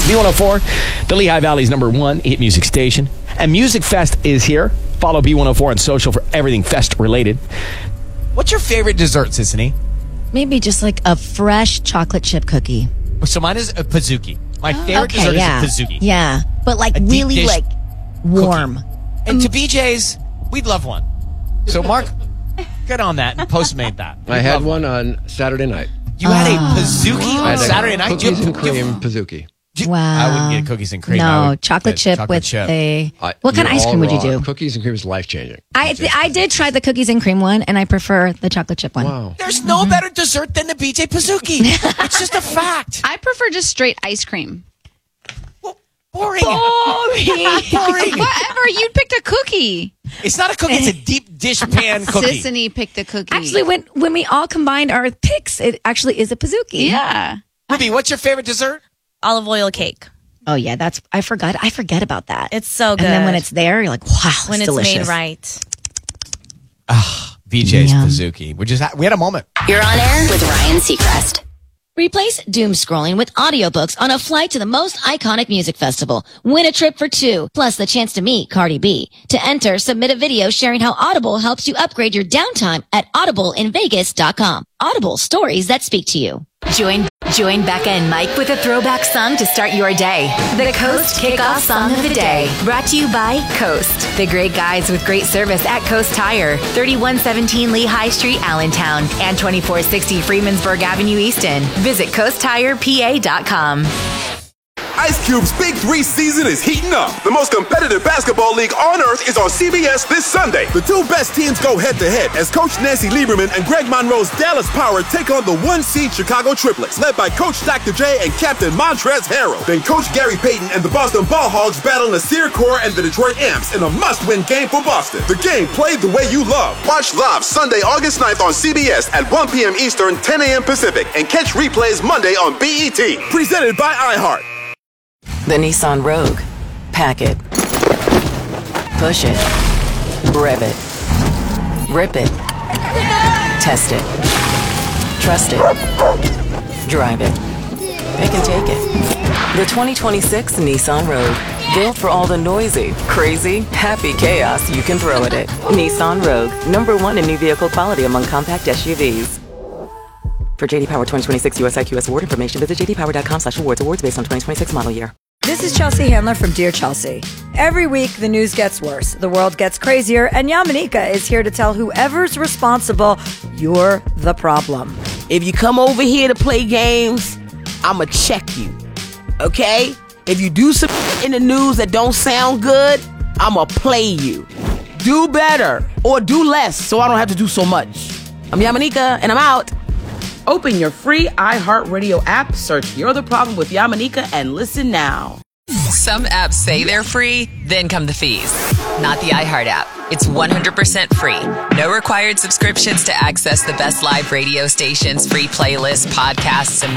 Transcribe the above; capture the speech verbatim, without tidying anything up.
B one oh four, the Lehigh Valley's number one hit music station. And Music Fest is here. Follow B one oh four on social for everything Fest related. What's your favorite dessert, Sissany? Maybe just like a fresh chocolate chip cookie. So mine is a Pizookie. My favorite Okay, dessert yeah. is a Pizookie. Yeah, but like A deep really dish like warm. cookie. And to B J's, we'd love one. So Mark, get on that and Postmate that. I We'd had love one on Saturday night. You had a Pizookie I on had a Saturday night? Cookies You- and cream you- Pizookie. you- Wow. I wouldn't get cookies and cream. I No, would chocolate get chip chocolate with chip. a. I- What kind of you're ice cream all would you wrong. do? Cookies and cream is life changing. I I did try the cookies and cream one, and I prefer the chocolate chip one. Wow. There's no better dessert than the B J Pizookie. It's just a fact. I prefer just straight ice cream. Well, boring. Boring. Boring. Whatever. You picked a cookie. It's not a cookie. It's a deep dish pan cookie. Sissany picked a cookie. Actually, when when we all combined our picks, it actually is a Pizookie. yeah. Ruby, what's your favorite dessert? Olive oil cake. Oh yeah, that's I forgot. I forget about that. It's so good. And then when it's there, you're like, wow, when it's it's delicious. made right. B J's Yum. Pizookie. We just ha- we had a moment. You're on air with Ryan Seacrest. Replace doom scrolling with audiobooks on a flight to the most iconic music festival. Win a trip for two, plus the chance to meet Cardi B. To enter, submit a video sharing how Audible helps you upgrade your downtime at audible in vegas dot com. Audible, stories that speak to you. Join join Becca and Mike with a throwback song to start your day. The Coast Kickoff Song of the Day. Brought to you by Coast. The great guys with great service at Coast Tire. thirty-one seventeen Lehigh Street, Allentown. And twenty-four sixty Freemansburg Avenue, Easton. Visit coast tire p a dot com. Ice Cube's Big Three season is heating up. The most competitive basketball league on earth is on C B S this Sunday. The two best teams go head-to-head as Coach Nancy Lieberman and Greg Monroe's Dallas Power take on the one-seed Chicago Triplets, led by Coach Doctor J and Captain Montrezl Harrell. Then Coach Gary Payton and the Boston Ball Hogs battle Nasir Kaur and the Detroit Amps in a must-win game for Boston. The game played the way you love. Watch live Sunday, August ninth on C B S at one p.m. Eastern, ten a.m. Pacific, and catch replays Monday on B E T. Presented by iHeart. The Nissan Rogue. Pack it. Push it. Rev it. Rip it. Test it. Trust it. Drive it. Pick and take it. The twenty twenty-six Nissan Rogue. Built for all the noisy, crazy, happy chaos you can throw at it. Nissan Rogue. Number one in new vehicle quality among compact S U Vs. For J D Power twenty twenty-six U S I Q S award information, visit j d power dot com slash awards. Awards based on twenty twenty-six model year. This is Chelsea Handler from Dear Chelsea. Every week, the news gets worse, the world gets crazier, and Yamanika is here to tell whoever's responsible, you're the problem. If you come over here to play games, I'ma check you, okay? If you do some in the news that don't sound good, I'ma play you. Do better, or do less, so I don't have to do so much. I'm Yamanika, and I'm out. Open your free iHeartRadio app, search You're the Problem with Yamanika, and listen now. Some apps say they're free, then come the fees. Not the iHeart app. It's one hundred percent free. No required subscriptions to access the best live radio stations, free playlists, podcasts, and more.